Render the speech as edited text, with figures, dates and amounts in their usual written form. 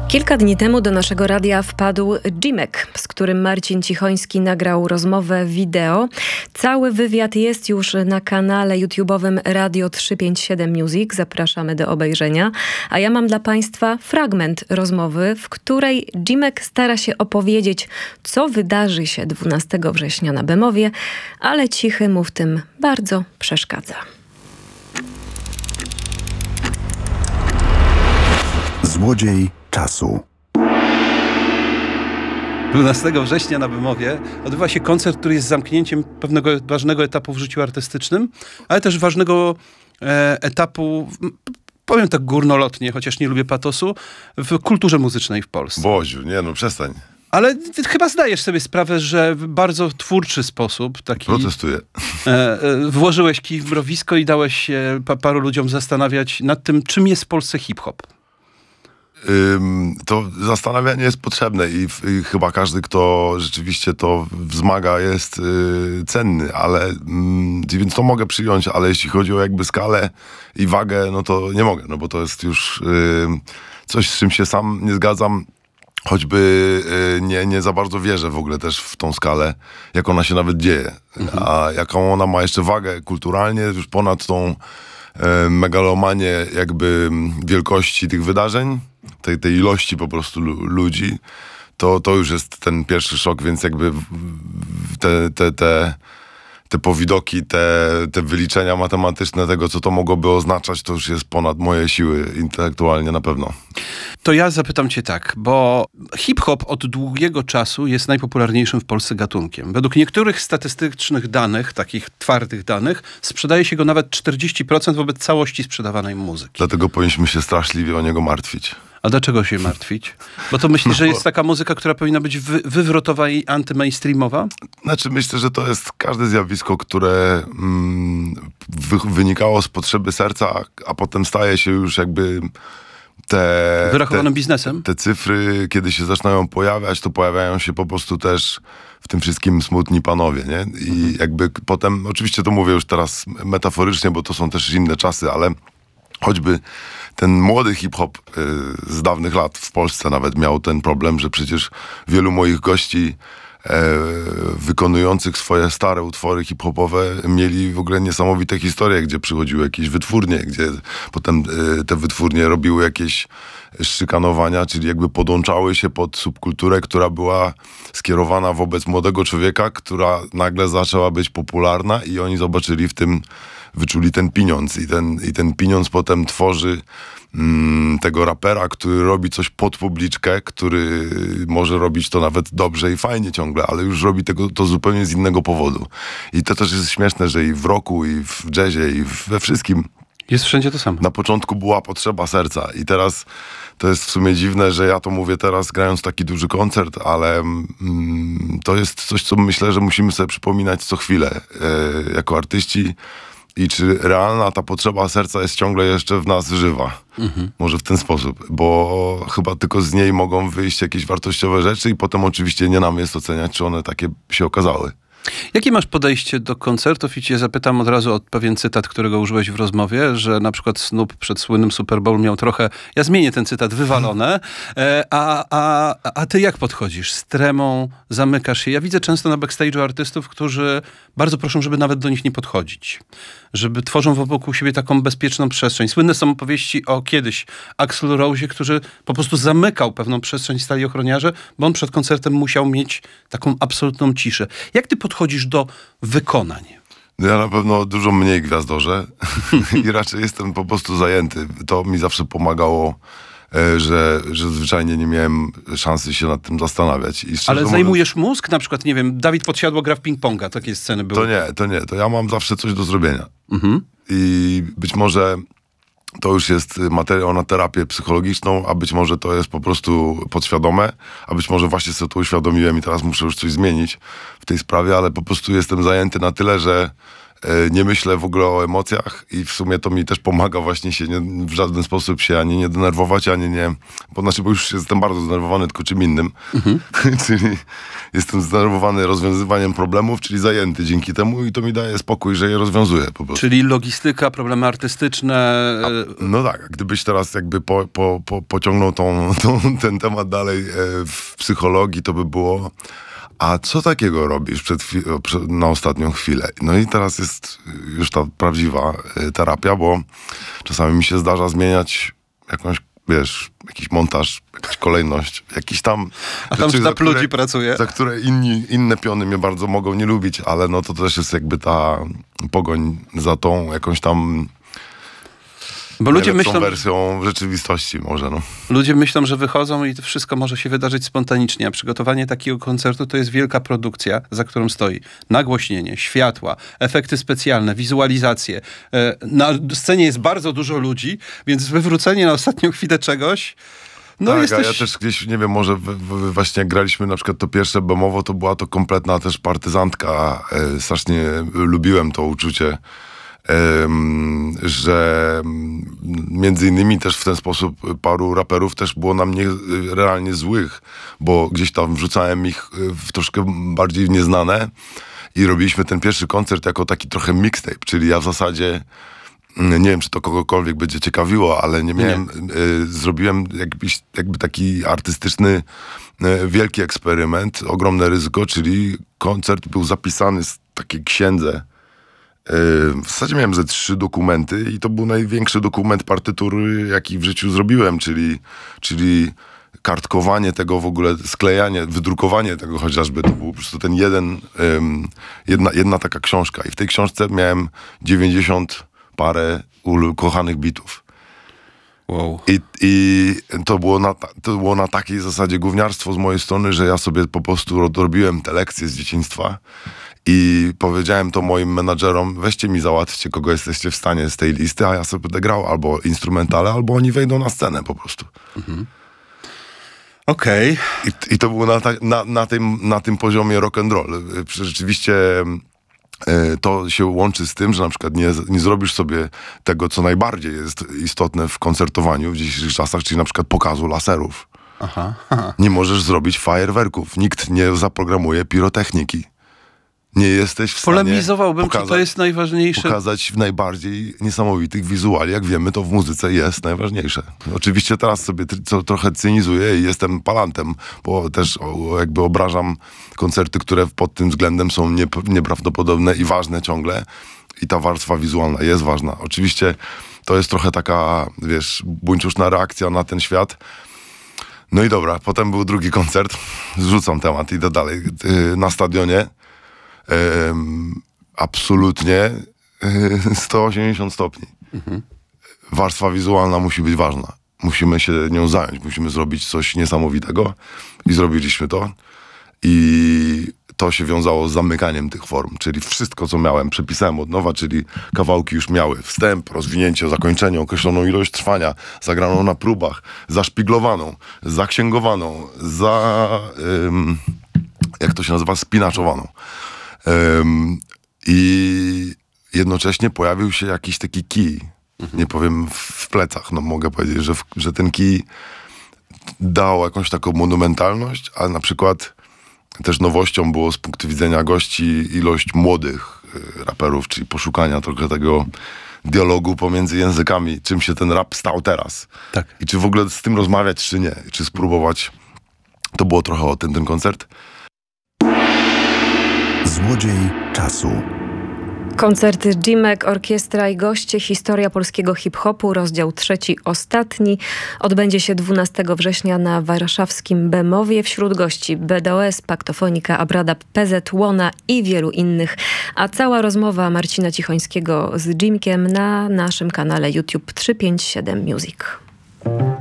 Kilka dni temu do naszego radia wpadł Jimek, z którym Marcin Cichoński nagrał rozmowę wideo. Cały wywiad jest już na kanale YouTube'owym Radio 357 Music. Zapraszamy do obejrzenia. A ja mam dla Państwa fragment rozmowy, w której Jimek stara się opowiedzieć, co wydarzy się 12 września na Bemowie, ale Cichy mu w tym bardzo przeszkadza. Złodziej czasu. 12 września na Bemowie odbywa się koncert, który jest zamknięciem pewnego ważnego etapu w życiu artystycznym, ale też ważnego etapu, powiem tak górnolotnie, chociaż nie lubię patosu, w kulturze muzycznej w Polsce. Boziu, nie no, przestań. Ale ty chyba zdajesz sobie sprawę, że w bardzo twórczy sposób taki... Protestuję. Włożyłeś kij w mrowisko i dałeś się paru ludziom zastanawiać nad tym, czym jest w Polsce hip-hop. To zastanawianie jest potrzebne i chyba każdy, kto rzeczywiście to wzmaga, jest cenny, ale więc to mogę przyjąć, ale jeśli chodzi o jakby skalę i wagę, no to nie mogę, no bo to jest już coś, z czym się sam nie zgadzam. Choćby nie za bardzo wierzę w ogóle też w tą skalę, jak ona się nawet dzieje. A jaką ona ma jeszcze wagę kulturalnie, już ponad tą megalomanię jakby wielkości tych wydarzeń, tej ilości po prostu ludzi, to już jest ten pierwszy szok, więc jakby te powidoki, te wyliczenia matematyczne tego, co to mogłoby oznaczać, to już jest ponad moje siły intelektualnie na pewno. To ja zapytam cię tak, bo hip-hop od długiego czasu jest najpopularniejszym w Polsce gatunkiem. Według niektórych statystycznych danych, takich twardych danych, sprzedaje się go nawet 40% wobec całości sprzedawanej muzyki. Dlatego powinniśmy się straszliwie o niego martwić. A dlaczego się martwić? Bo to myślisz, że jest taka muzyka, która powinna być wywrotowa i antymainstreamowa? Znaczy myślę, że to jest każde zjawisko, które wynikało z potrzeby serca, a potem staje się już jakby wyrachowanym biznesem? Te cyfry, kiedy się zaczynają pojawiać, to pojawiają się po prostu też w tym wszystkim smutni panowie, nie? I jakby potem, oczywiście to mówię już teraz metaforycznie, bo to są też inne czasy, ale choćby ten młody hip-hop z dawnych lat w Polsce nawet miał ten problem, że przecież wielu moich gości wykonujących swoje stare utwory hip-hopowe mieli w ogóle niesamowite historie, gdzie przychodziły jakieś wytwórnie, gdzie potem te wytwórnie robiły jakieś szykanowania, czyli jakby podłączały się pod subkulturę, która była skierowana wobec młodego człowieka, która nagle zaczęła być popularna i oni zobaczyli w tym, wyczuli ten pieniądz i ten pieniądz potem tworzy tego rapera, który robi coś pod publiczkę, który może robić to nawet dobrze i fajnie ciągle, ale już robi to zupełnie z innego powodu. I to też jest śmieszne, że i w rocku, i w jazzie, i we wszystkim jest wszędzie to samo. Na początku była potrzeba serca i teraz to jest w sumie dziwne, że ja to mówię teraz grając taki duży koncert, ale to jest coś, co myślę, że musimy sobie przypominać co chwilę jako artyści. I czy realna ta potrzeba serca jest ciągle jeszcze w nas żywa? Może w ten sposób, bo chyba tylko z niej mogą wyjść jakieś wartościowe rzeczy i potem oczywiście nie nam jest oceniać, czy one takie się okazały. Jakie masz podejście do koncertów? I cię zapytam od razu o pewien cytat, którego użyłeś w rozmowie, że na przykład Snoop przed słynnym Super Bowl miał trochę, ja zmienię ten cytat, wywalone, a ty jak podchodzisz? Z tremą zamykasz się? Ja widzę często na backstage'u artystów, którzy bardzo proszą, żeby nawet do nich nie podchodzić. Żeby tworzą wokół siebie taką bezpieczną przestrzeń. Słynne są opowieści o kiedyś Axl Rose, który po prostu zamykał pewną przestrzeń, stali ochroniarze, bo on przed koncertem musiał mieć taką absolutną ciszę. Jak ty podchodzisz do wykonań? Ja na pewno dużo mniej gwiazdorzę i raczej jestem po prostu zajęty. To mi zawsze pomagało, że zwyczajnie nie miałem szansy się nad tym zastanawiać. Ale zajmujesz mózg? Na przykład, nie wiem, Dawid Podsiadło gra w ping-ponga. Takie sceny były. To nie. To ja mam zawsze coś do zrobienia. I być może to już jest materiał na terapię psychologiczną, a być może to jest po prostu podświadome, a być może właśnie sobie to uświadomiłem i teraz muszę już coś zmienić w tej sprawie, ale po prostu jestem zajęty na tyle, że nie myślę w ogóle o emocjach i w sumie to mi też pomaga właśnie się w żaden sposób się ani nie denerwować, ani nie... Bo już jestem bardzo zdenerwowany tylko czym innym. Czyli jestem zdenerwowany rozwiązywaniem problemów, czyli zajęty dzięki temu i to mi daje spokój, że je rozwiązuję po prostu. Czyli logistyka, problemy artystyczne... No tak, gdybyś teraz jakby pociągnął ten temat dalej w psychologii, to by było... A co takiego robisz na ostatnią chwilę? No i teraz jest już ta prawdziwa terapia, bo czasami mi się zdarza zmieniać jakąś, jakiś montaż, jakaś kolejność, jakiś tam... A tam sztab ludzi pracuje. Za które inne piony mnie bardzo mogą nie lubić, ale no to też jest jakby ta pogoń za tą jakąś tam... Bo ludzie myślą, wersją rzeczywistości może, no. Ludzie myślą, że wychodzą i to wszystko może się wydarzyć spontanicznie, a przygotowanie takiego koncertu to jest wielka produkcja, za którą stoi nagłośnienie, światła, efekty specjalne, wizualizacje. Na scenie jest bardzo dużo ludzi, więc wywrócenie na ostatnią chwilę czegoś... No tak, jesteś... a ja też gdzieś, nie wiem, może właśnie jak graliśmy na przykład to pierwsze bemowo, to była to kompletna też partyzantka. Strasznie lubiłem to uczucie. Że między innymi też w ten sposób paru raperów też było na mnie realnie złych, bo gdzieś tam wrzucałem ich w troszkę bardziej w nieznane i robiliśmy ten pierwszy koncert jako taki trochę mixtape, czyli ja w zasadzie nie wiem, czy to kogokolwiek będzie ciekawiło, ale nie miałem, zrobiłem jakby taki artystyczny wielki eksperyment, ogromne ryzyko, czyli koncert był zapisany z takiej księdze. W zasadzie miałem ze 3 dokumenty i to był największy dokument partytury, jaki w życiu zrobiłem, czyli kartkowanie tego w ogóle, sklejanie, wydrukowanie tego chociażby. To był po prostu ten jedna taka książka i w tej książce miałem 90 parę ukochanych bitów. Wow. I to było na takiej zasadzie gówniarstwo z mojej strony, że ja sobie po prostu odrobiłem te lekcje z dzieciństwa i powiedziałem to moim menadżerom, weźcie mi załatwcie, kogo jesteście w stanie z tej listy, a ja sobie będę grał albo instrumentale, albo oni wejdą na scenę po prostu. Okej. I to było na tym poziomie rock'n'roll. Rzeczywiście to się łączy z tym, że na przykład nie zrobisz sobie tego, co najbardziej jest istotne w koncertowaniu w dzisiejszych czasach, czyli na przykład pokazu laserów. Aha. Nie możesz zrobić fajerwerków. Nikt nie zaprogramuje pirotechniki. Nie jesteś w stanie Polemizowałbym, czy to jest najważniejsze. Pokazać w najbardziej niesamowitych wizuali. Jak wiemy, to w muzyce jest najważniejsze. Oczywiście teraz sobie trochę cynizuję i jestem palantem, bo też jakby obrażam koncerty, które pod tym względem są nieprawdopodobne i ważne ciągle. I ta warstwa wizualna jest ważna. Oczywiście to jest trochę taka, buńczuszna reakcja na ten świat. No i dobra, potem był drugi koncert. Zrzucam temat, idę dalej. Na stadionie. Absolutnie 180 stopni. Warstwa wizualna musi być ważna. Musimy się nią zająć. Musimy zrobić coś niesamowitego. I zrobiliśmy to. I to się wiązało z zamykaniem tych form. Czyli wszystko, co miałem, przepisałem od nowa, czyli kawałki już miały wstęp, rozwinięcie, zakończenie, określoną ilość trwania, zagraną na próbach, zaszpiglowaną, zaksięgowaną, jak to się nazywa? Spinaczowaną. I jednocześnie pojawił się jakiś taki kij. Nie powiem w plecach, no mogę powiedzieć, że ten kij dał jakąś taką monumentalność, ale na przykład też nowością było z punktu widzenia gości ilość młodych raperów, czyli poszukania trochę tego dialogu pomiędzy językami, czym się ten rap stał teraz. Tak. I czy w ogóle z tym rozmawiać, czy nie. Czy spróbować. To było trochę o tym ten koncert. Złodziej czasu. Koncerty Jimek, orkiestra i goście, historia polskiego hip-hopu, rozdział 3, ostatni, odbędzie się 12 września na warszawskim Bemowie. Wśród gości BDOS, Paktofonika, Abradab, PZ, Łona i wielu innych. A cała rozmowa Marcina Cichońskiego z Jimkiem na naszym kanale YouTube 357 Music.